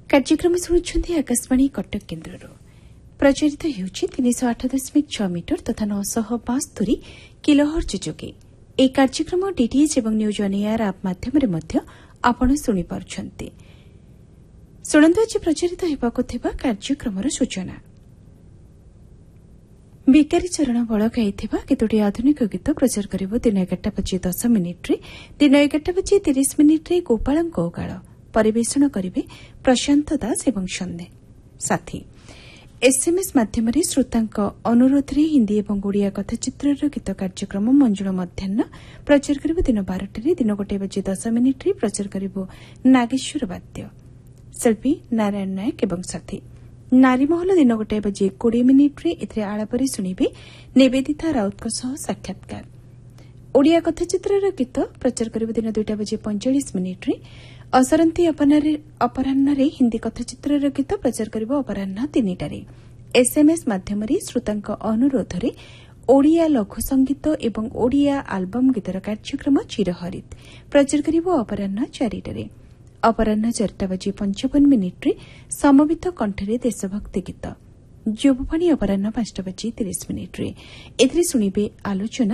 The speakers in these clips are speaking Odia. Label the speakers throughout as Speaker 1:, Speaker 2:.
Speaker 1: କାର୍ଯ୍ୟକ୍ରମ ଶୁଣୁଛନ୍ତି ଆକାଶବାଣୀ କଟକ କେନ୍ଦ୍ରରୁ ପ୍ରଚାରିତ ହେଉଛି 308.6 ମିଟର ତଥା 972 କିଲୋହର୍ଜ ଯୋଗେ। ଏହି କାର୍ଯ୍ୟକ୍ରମ ଡିଟିଏଚ୍ ଏବଂ ନ୍ୟୁଜ୍ ଅନ୍ ଏୟାର ଆପ୍ ମାଧ୍ୟମରେ ମଧ୍ୟ ଆପଣ ଶୁଣିପାରୁଛନ୍ତି। ଶୁଣନ୍ତୁ ଆଜି ପ୍ରଚାରିତ ହେବାକୁ ଥିବା କାର୍ଯ୍ୟକ୍ରମର ସୂଚନା। ଭିକାରୀ ଚରଣ ବଳ ଗାଇଥିବା କେତୋଟି ଆଧୁନିକ ଗୀତ ପ୍ରଚାର କରିବ ଦିନ 11:10 ଦିନ 11:30 ଗୋପାଳଙ୍କ ଓଗାଳ ପରିବେଷଣ କରିବେ ପ୍ରଶାନ୍ତ ଦାସ ଏବଂ ସାଥୀ। ଏସ୍ଏମ୍ଏସ୍ ମାଧ୍ୟମରେ ଶ୍ରୋତାଙ୍କ ଅନୁରୋଧରେ ହିନ୍ଦୀ ଏବଂ ଓଡ଼ିଆ କଥାଚିତ୍ରର ଗୀତ କାର୍ଯ୍ୟକ୍ରମ ମଞ୍ଜୁଳ ମଧ୍ୟାହ୍ନ ପ୍ରଚାର କରିବ ଦିନ 12 ଦିନ 1:10 ପ୍ରଚାର କରିବ ନାଗେଶ୍ୱର ବାଦ୍ୟ ଶିଳ୍ପୀ ନାରାୟଣ ନାୟକ ଏବଂ ସାଥୀ। ନାରୀମହଲ ଦିନ 1:20 ଏଥିରେ ଆଳାପରେ ଶୁଣିବେ ନିବେଦିତା ରାଉତଙ୍କ ସହ ସାକ୍ଷାତକାର। ଓଡ଼ିଆ କଥାଚିତ୍ରର ଗୀତ ପ୍ରଚାର କରିବ ଦିନ 2:45 ଅସରନ୍ତି ଅପରାହ୍ନରେ ହିନ୍ଦୀ କଥାଚିତ୍ରର ଗୀତ ପ୍ରଚାର କରିବ ଅପରାହ୍ନ 3ଟାରେ। ଏସ୍ଏମ୍ଏସ୍ ମାଧ୍ୟମରେ ଶ୍ରୋତାଙ୍କ ଅନୁରୋଧରେ ଓଡ଼ିଆ ଲଘୁ ସଙ୍ଗୀତ ଏବଂ ଓଡ଼ିଆ ଆଲବମ୍ ଗୀତର କାର୍ଯ୍ୟକ୍ରମ ଚିରହରିତ ପ୍ରଚାର କରିବ ଅପରାହ୍ନ 4ଟାରେ। ଅପରାହ୍ନ 4:55 ସମବେତ କଣ୍ଠରେ ଦେଶଭକ୍ତି ଗୀତ ଯୁବବାଣୀ ଅପରାହ୍ନ 5:30 ଏଥିରେ ଶୁଣିବେ ଆଲୋଚନା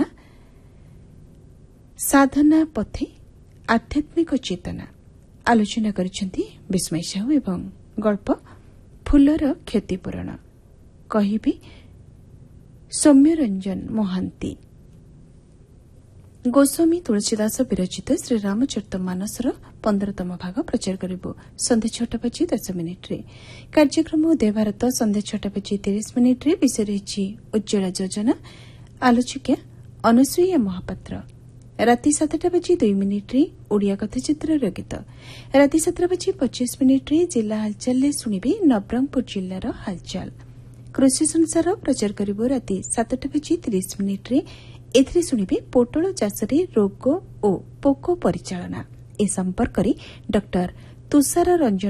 Speaker 1: ସାଧନା ପଥେ ଆଧ୍ୟାତ୍ମିକ ଚେତନା। ଆଲୋଚନା କରିଛନ୍ତି ବିସ୍ମୟ ସାହୁ ଏବଂ ଗଳ୍ପ ଫୁଲର କ୍ଷତିପୂରଣ କହିବେ ସୌମ୍ୟରଞ୍ଜନ ମହାନ୍ତି। ଗୋସ୍ୱାମୀ ତୁଳସୀଦାସ ବିରଚିତ ଶ୍ରୀରାମଚରିତ ମାନସର 15ତମ ଭାଗ ପ୍ରଚାର କରିବ ସନ୍ଧ୍ୟା 6:10 କାର୍ଯ୍ୟକ୍ରମ ଉଦୟ ଭାରତ ସନ୍ଧ୍ୟା 6:30 ବିଷୟ ରହିଛି ଉଜ୍ଜଳା ଯୋଜନା। ଆଲୋଚିକା ଅନୁସୂୟା ମହାପାତ୍ର। ରାତି 7:02 ଓଡ଼ିଆ କଥାଚିତ୍ରର ଗୀତ। ରାତି 7:25 ଜିଲ୍ଲା ହାଲଚାଲରେ ଶୁଣିବେ ନବରଙ୍ଗପୁର ଜିଲ୍ଲାର ହାଲଚାଲ। କୃଷି ସଂସାର ପ୍ରଚାର କରିବ ରାତି 7:30 ଏଥିରେ ଶୁଣିବେ ପୋଟଳ ଚାଷରେ ରୋଗ ଓ ପୋକ ପରିଚାଳନା ଏ ସମ୍ପର୍କରେ ଡ ତୁଷାର ରଞ୍ଜନ